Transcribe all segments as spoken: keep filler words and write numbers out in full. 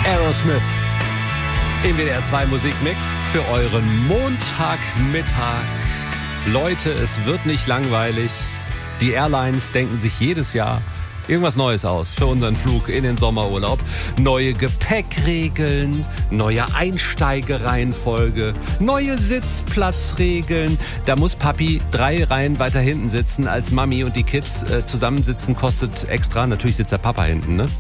Aerosmith im W D R zwei Musikmix für euren Montagmittag. Leute, es wird nicht langweilig. Die Airlines denken sich jedes Jahr irgendwas Neues aus für unseren Flug in den Sommerurlaub. Neue Gepäckregeln, neue Einsteigereihenfolge, neue Sitzplatzregeln. Da muss Papi drei Reihen weiter hinten sitzen als Mami und die Kids äh, zusammensitzen kostet extra. Natürlich sitzt der Papa hinten, ne?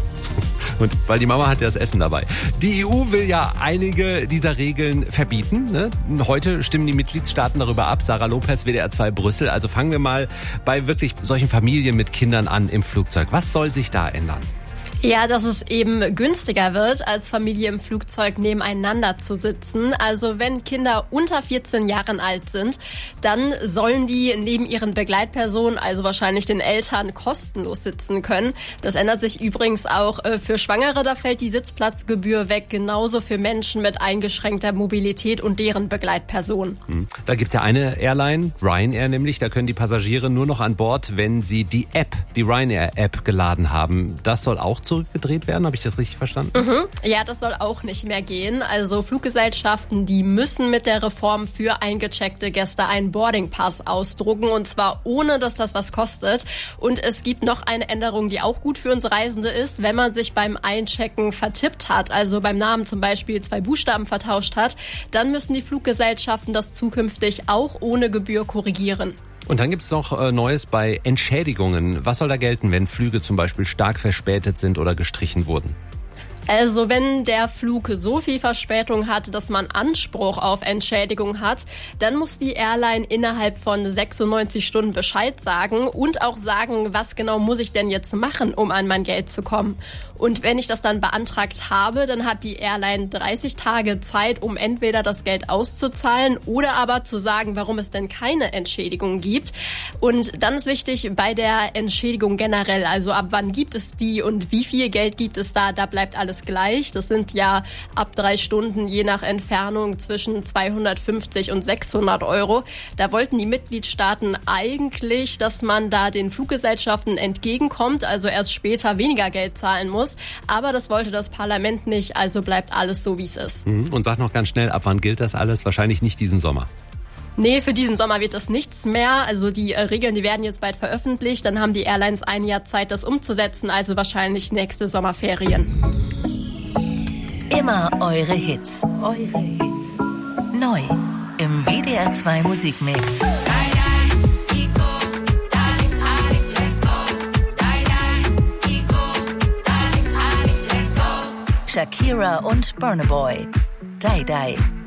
Und weil die Mama hat ja das Essen dabei. Die E U will ja einige dieser Regeln verbieten. Ne? Heute stimmen die Mitgliedstaaten darüber ab. Sarah Lopez, W D R zwei Brüssel. Also fangen wir mal bei wirklich solchen Familien mit Kindern an im Flugzeug. Was soll sich da ändern? Ja, dass es eben günstiger wird, als Familie im Flugzeug nebeneinander zu sitzen. Also wenn Kinder unter vierzehn Jahren alt sind, dann sollen die neben ihren Begleitpersonen, also wahrscheinlich den Eltern, kostenlos sitzen können. Das ändert sich übrigens auch für Schwangere. Da fällt die Sitzplatzgebühr weg, genauso für Menschen mit eingeschränkter Mobilität und deren Begleitpersonen. Da gibt's ja eine Airline, Ryanair nämlich, da können die Passagiere nur noch an Bord, wenn sie die App, die Ryanair-App geladen haben. Das soll auch zurückgedreht werden, habe ich das richtig verstanden? Mhm. Ja, das soll auch nicht mehr gehen. Also Fluggesellschaften, die müssen mit der Reform für eingecheckte Gäste einen Boardingpass ausdrucken und zwar ohne, dass das was kostet. Und es gibt noch eine Änderung, die auch gut für uns Reisende ist, wenn man sich beim Einchecken vertippt hat, also beim Namen zum Beispiel zwei Buchstaben vertauscht hat, dann müssen die Fluggesellschaften das zukünftig auch ohne Gebühr korrigieren. Und dann gibt's noch äh, Neues bei Entschädigungen. Was soll da gelten, wenn Flüge zum Beispiel stark verspätet sind oder gestrichen wurden? Also wenn der Flug so viel Verspätung hat, dass man Anspruch auf Entschädigung hat, dann muss die Airline innerhalb von sechsundneunzig Stunden Bescheid sagen und auch sagen, was genau muss ich denn jetzt machen, um an mein Geld zu kommen. Und wenn ich das dann beantragt habe, dann hat die Airline dreißig Tage Zeit, um entweder das Geld auszuzahlen oder aber zu sagen, warum es denn keine Entschädigung gibt. Und dann ist wichtig bei der Entschädigung generell, also ab wann gibt es die und wie viel Geld gibt es da, da bleibt alles gleich. Das sind ja ab drei Stunden je nach Entfernung zwischen zweihundertfünfzig und sechshundert Euro. Da wollten die Mitgliedstaaten eigentlich, dass man da den Fluggesellschaften entgegenkommt, also erst später weniger Geld zahlen muss. Aber das wollte das Parlament nicht, also bleibt alles so, wie es ist. Und sag noch ganz schnell, ab wann gilt das alles? Wahrscheinlich nicht diesen Sommer. Nee, für diesen Sommer wird das nichts mehr. Also die äh, Regeln, die werden jetzt bald veröffentlicht. Dann haben die Airlines ein Jahr Zeit, das umzusetzen, also wahrscheinlich nächste Sommerferien. Immer eure Hits. Eure Hits. Neu im W D R zwei Musikmix. Shakira und Burna Boy. Die Die.